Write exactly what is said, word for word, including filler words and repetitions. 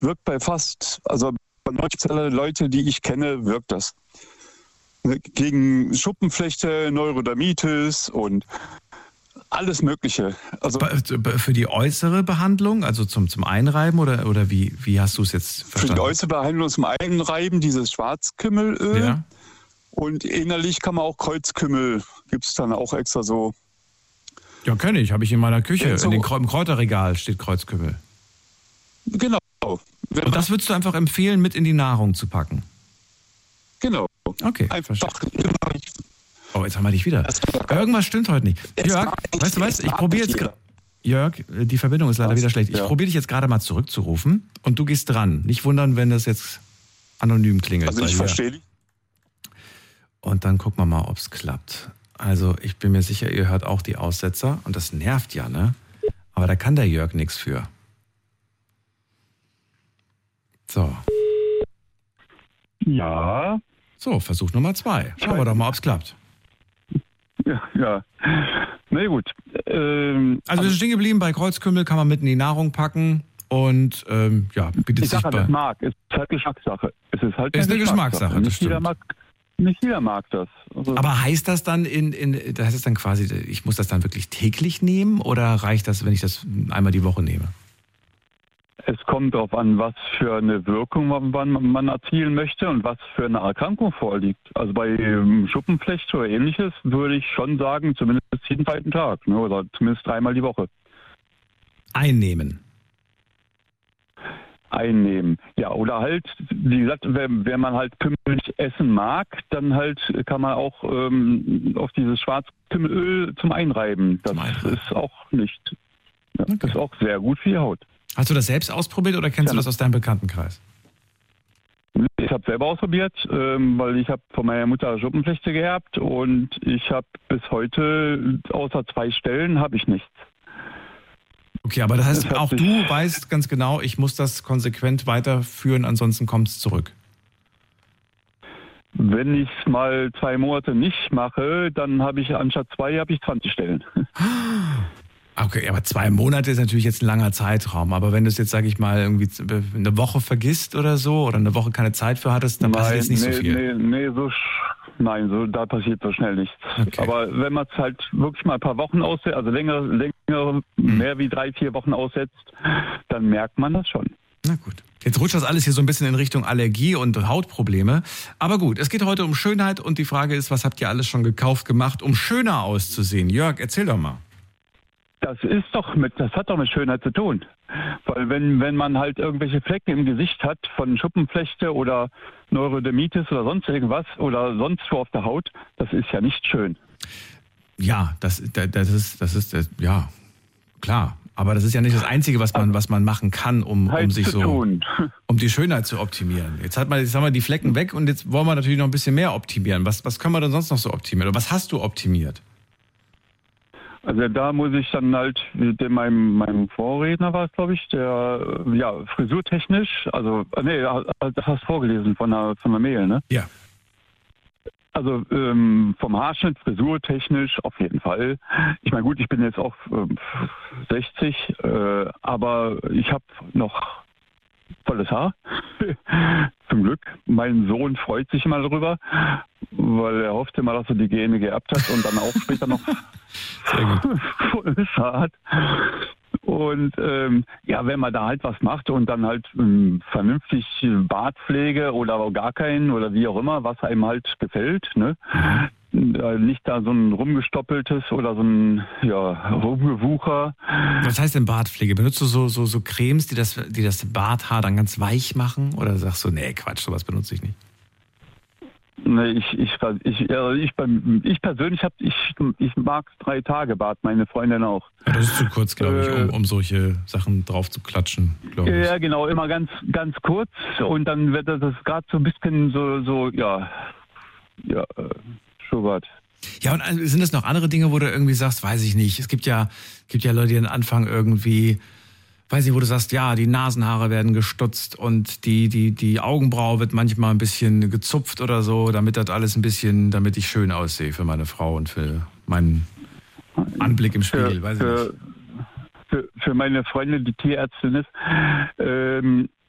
wirkt bei fast, also bei neunzig Prozent der Leute, die ich kenne, wirkt das. Gegen Schuppenflechte, Neurodermitis und alles Mögliche. Also für die äußere Behandlung, also zum, zum Einreiben oder, oder wie, wie hast du es jetzt verstanden? Für die äußere Behandlung zum Einreiben dieses Schwarzkümmelöl. Ja. Und innerlich kann man auch Kreuzkümmel, gibt es dann auch extra so. Ja, kenne ich, habe ich in meiner Küche. Ja, so in den, im Kräuterregal steht Kreuzkümmel. Genau. Und das würdest du einfach empfehlen, mit in die Nahrung zu packen? Genau. Okay, einfach. Oh, jetzt haben wir dich wieder. Irgendwas stimmt heute nicht. Jörg, weißt du was? Ich probiere jetzt... Jörg, die Verbindung ist leider wieder schlecht. Ich ja. probiere dich jetzt gerade mal zurückzurufen und du gehst dran. Nicht wundern, wenn das jetzt anonym klingelt. Also ich verstehe dich. Und dann gucken wir mal, ob es klappt. Also ich bin mir sicher, ihr hört auch die Aussetzer und das nervt ja, ne? Aber da kann der Jörg nichts für. So. Ja. So, Versuch Nummer zwei. Schauen wir doch mal, ob es klappt. Ja, ja. Na gut. Ähm, also wir sind stehen geblieben, bei Kreuzkümmel kann man mit in die Nahrung packen und ähm, ja, bietet ich sich sage, bei... das mag. Es ist halt Geschmackssache. Es ist halt ist eine eine Geschmackssache, Geschmackssache. das Nicht stimmt. Jeder mag, nicht jeder mag das. Also aber heißt das dann in, in, das heißt es dann quasi, ich muss das dann wirklich täglich nehmen oder reicht das, wenn ich das einmal die Woche nehme? Es kommt darauf an, was für eine Wirkung man, man erzielen möchte und was für eine Erkrankung vorliegt. Also bei ähm, Schuppenflechte oder ähnliches würde ich schon sagen, zumindest jeden zweiten Tag, ne, oder zumindest dreimal die Woche. Einnehmen. Einnehmen. Ja, oder halt, wie gesagt, wenn, wenn man halt Kümmel nicht essen mag, dann halt kann man auch ähm, auf dieses Schwarzkümmelöl zum Einreiben. Das zum Einreiben. ist auch nicht. Ja, okay. Das ist auch sehr gut für die Haut. Hast du das selbst ausprobiert oder kennst ja. du das aus deinem Bekanntenkreis? Ich habe selber ausprobiert, ähm, weil ich habe von meiner Mutter Schuppenflechte geerbt und ich habe bis heute außer zwei Stellen habe ich nichts. Okay, aber das heißt, das auch du weißt ganz genau, ich muss das konsequent weiterführen, ansonsten kommt es zurück. Wenn ich es mal zwei Monate nicht mache, dann habe ich anstatt zwei habe ich zwanzig Stellen. Okay, aber zwei Monate ist natürlich jetzt ein langer Zeitraum. Aber wenn du es jetzt, sage ich mal, irgendwie eine Woche vergisst oder so oder eine Woche keine Zeit für hattest, dann nein, passiert jetzt nicht nee, so viel. Nee, nee, so nein, so, da passiert so schnell nichts. Okay. Aber wenn man es halt wirklich mal ein paar Wochen aussetzt, also längere, längere hm. mehr wie drei, vier Wochen aussetzt, dann merkt man das schon. Na gut. Jetzt rutscht das alles hier so ein bisschen in Richtung Allergie und Hautprobleme. Aber gut, es geht heute um Schönheit und die Frage ist, was habt ihr alles schon gekauft, gemacht, um schöner auszusehen? Jörg, erzähl doch mal. Das ist doch mit, das hat doch mit Schönheit zu tun. Weil wenn, wenn man halt irgendwelche Flecken im Gesicht hat von Schuppenflechte oder Neurodermitis oder sonst irgendwas oder sonst wo auf der Haut, das ist ja nicht schön. Ja, das, das ist, das ist, ja, klar. Aber das ist ja nicht das Einzige, was man, was man machen kann, um, um sich so, tun. um die Schönheit zu optimieren. Jetzt hat man, jetzt haben wir die Flecken weg und jetzt wollen wir natürlich noch ein bisschen mehr optimieren. Was, was können wir denn sonst noch so optimieren? Oder was hast du optimiert? Also da muss ich dann halt, dem, meinem, meinem Vorredner war es, glaube ich, der, ja, frisurtechnisch, also, nee, das hast du vorgelesen von der, von der Mail, ne? Ja. Also ähm, vom Haarschnitt, frisurtechnisch auf jeden Fall. Ich meine, gut, ich bin jetzt auch ähm, sechzig, äh, aber ich habe noch volles Haar. Zum Glück. Mein Sohn freut sich immer darüber, weil er hofft immer, dass er die Gene geerbt hat und dann auch später noch volles Haar hat. Und ähm, ja, wenn man da halt was macht und dann halt ähm, vernünftig Bartpflege oder gar keinen oder wie auch immer, was einem halt gefällt, ne? Mhm. Nicht da so ein rumgestoppeltes oder so ein ja, Rumgewucher. Was heißt denn Bartpflege? Benutzt du so, so, so Cremes, die das, die das Barthaar dann ganz weich machen? Oder sagst du, nee, Quatsch, sowas benutze ich nicht? Nee, ich, ich, ich, ich, ich persönlich hab, ich, ich mag drei Tage Bart, meine Freundin auch. Ja, das ist zu kurz, glaube ich, um, um solche Sachen drauf zu klatschen, glaube ich. Ja, genau, immer ganz, ganz kurz und dann wird das gerade so ein bisschen so, so ja, ja, Schubert. Ja, und sind es noch andere Dinge, wo du irgendwie sagst, weiß ich nicht, es gibt ja, gibt ja Leute, die am Anfang irgendwie, weiß nicht, wo du sagst, ja, die Nasenhaare werden gestutzt und die, die, die Augenbraue wird manchmal ein bisschen gezupft oder so, damit das alles ein bisschen, damit ich schön aussehe für meine Frau und für meinen Anblick im Spiegel, für, weiß ich für, nicht. Für, für meine Freundin, die Tierärztin ist, ähm,